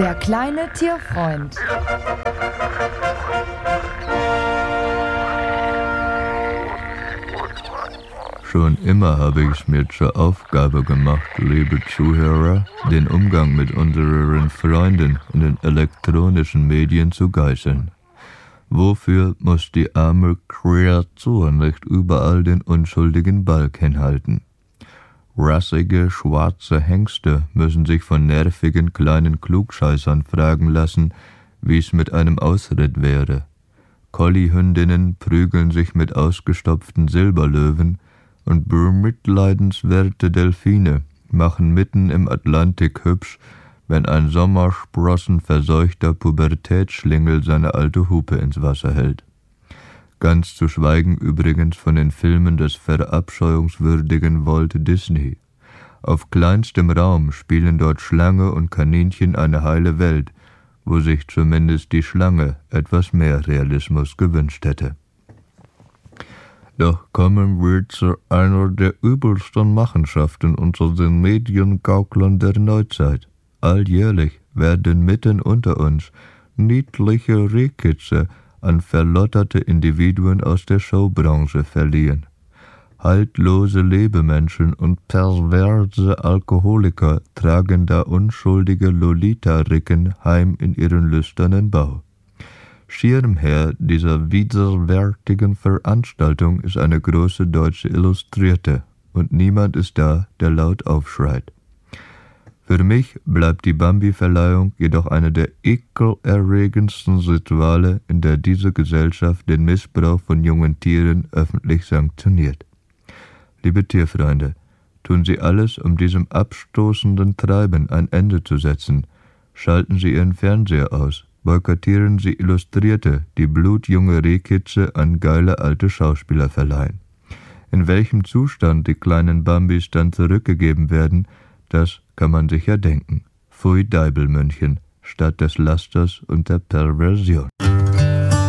Der kleine Tierfreund. Schon immer habe ich es mir zur Aufgabe gemacht, liebe Zuhörer, den Umgang mit unseren Freunden in den elektronischen Medien zu geißeln. Wofür muss die arme Kreatur nicht überall den unschuldigen Balk hinhalten? Rassige, schwarze Hengste müssen sich von nervigen kleinen Klugscheißern fragen lassen, wie's mit einem Ausritt wäre. Collie-Hündinnen prügeln sich mit ausgestopften Silberlöwen und bemitleidenswerte Delfine machen mitten im Atlantik hübsch, wenn ein sommersprossenverseuchter Pubertätsschlingel seine alte Hupe ins Wasser hält. Ganz zu schweigen übrigens von den Filmen des verabscheuungswürdigen Walt Disney. Auf kleinstem Raum spielen dort Schlange und Kaninchen eine heile Welt, wo sich zumindest die Schlange etwas mehr Realismus gewünscht hätte. Doch kommen wir zu einer der übelsten Machenschaften unter den Mediengauklern der Neuzeit. Alljährlich werden mitten unter uns niedliche Rehkitze an verlotterte Individuen aus der Showbranche verliehen. Haltlose Lebemenschen und perverse Alkoholiker tragen da unschuldige Lolita-Ricken heim in ihren lüsternen Bau. Schirmherr dieser widerwärtigen Veranstaltung ist eine große deutsche Illustrierte, und niemand ist da, der laut aufschreit. Für mich bleibt die Bambi-Verleihung jedoch eine der ekelerregendsten Rituale, in der diese Gesellschaft den Missbrauch von jungen Tieren öffentlich sanktioniert. Liebe Tierfreunde, tun Sie alles, um diesem abstoßenden Treiben ein Ende zu setzen. Schalten Sie Ihren Fernseher aus. Boykottieren Sie Illustrierte, die blutjunge Rehkitze an geile alte Schauspieler verleihen. In welchem Zustand die kleinen Bambis dann zurückgegeben werden, das kann man sich ja denken. Pfui Deibelmünchen, Stadt des Lasters und der Perversion.